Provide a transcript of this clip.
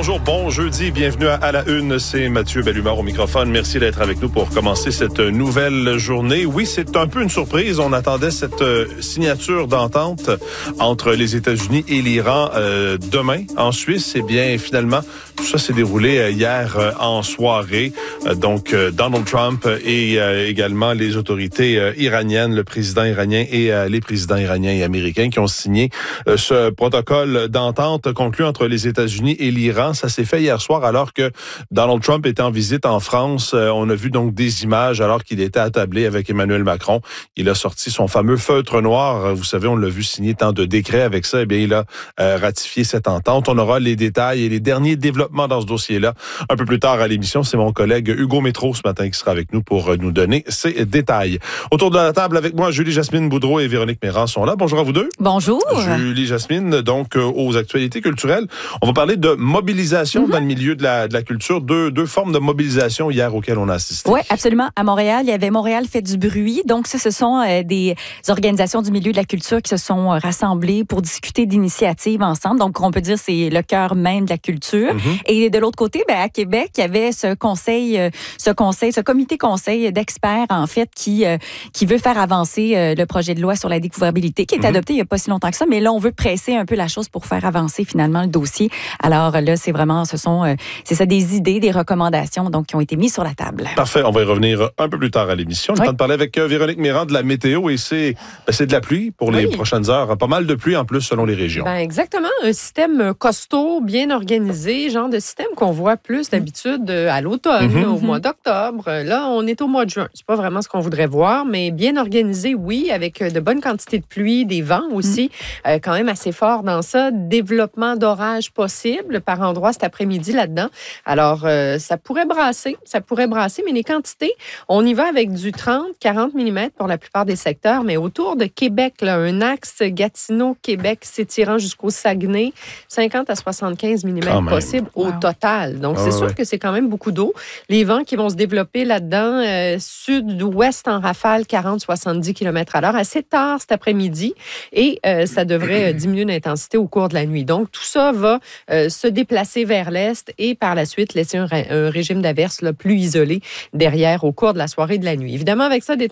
Bonjour, bon jeudi, bienvenue à la une, c'est Mathieu Bellumeur au microphone. Merci d'être avec nous pour commencer cette nouvelle journée. Oui, c'est un peu une surprise, on attendait cette signature d'entente entre les États-Unis et l'Iran demain en Suisse. Eh bien, finalement, tout ça s'est déroulé hier en soirée. Donc, Donald Trump et également les autorités iraniennes, le président iranien et les présidents iraniens et américains qui ont signé ce protocole d'entente conclu entre les États-Unis et l'Iran. Ça s'est fait hier soir alors que Donald Trump était en visite en France. On a vu donc des images alors qu'il était attablé avec Emmanuel Macron. Il a sorti son fameux feutre noir. Vous savez, on l'a vu signer tant de décrets avec ça. Eh bien, il a ratifié cette entente. On aura les détails et les derniers développements dans ce dossier-là un peu plus tard à l'émission. C'est mon collègue Hugo Métro ce matin qui sera avec nous pour nous donner ces détails. Autour de la table avec moi, Julie-Jasmine Boudreau et Véronique Méran sont là. Bonjour à vous deux. Bonjour. Julie-Jasmine, donc aux actualités culturelles. On va parler de mobilisation dans le milieu de la culture. Deux formes de mobilisation hier auxquelles on a assisté. Oui, absolument. À Montréal, il y avait Montréal fait du bruit. Donc, ce sont des organisations du milieu de la culture qui se sont rassemblées pour discuter d'initiatives ensemble. Donc, on peut dire que c'est le cœur même de la culture. Et de l'autre côté, à Québec, il y avait ce comité conseil d'experts, en fait, qui veut faire avancer le projet de loi sur la découvrabilité, qui est adopté il n'y a pas si longtemps que ça. Mais là, on veut presser un peu la chose pour faire avancer finalement le dossier. Alors là, c'est vraiment, c'est ça, des idées, des recommandations donc qui ont été mises sur la table. Parfait, on va y revenir un peu plus tard à l'émission. Le temps de parler avec Véronique Méran de la météo et c'est de la pluie pour les prochaines heures. Pas mal de pluie en plus selon les régions. Exactement, un système costaud, bien organisé, genre de système qu'on voit plus d'habitude à l'automne, au mois d'octobre. Là, on est au mois de juin. C'est pas vraiment ce qu'on voudrait voir, mais bien organisé, oui, avec de bonnes quantités de pluie, des vents aussi, quand même assez forts dans ça, développement d'orages possible par endroits cet après-midi là-dedans. Alors, ça pourrait brasser, mais les quantités, on y va avec du 30-40 mm pour la plupart des secteurs, mais autour de Québec, là, un axe Gatineau-Québec s'étirant jusqu'au Saguenay, 50 à 75 mm possible au total. Donc, c'est sûr que c'est quand même beaucoup d'eau. Les vents qui vont se développer là-dedans, sud-ouest en rafale, 40-70 km/h, assez tard cet après-midi, et ça devrait diminuer d'intensité au cours de la nuit. Donc, tout ça va se déplacer vers l'est et par la suite laisser un régime d'averse plus isolé derrière au cours de la soirée et de la nuit. Évidemment, avec ça, des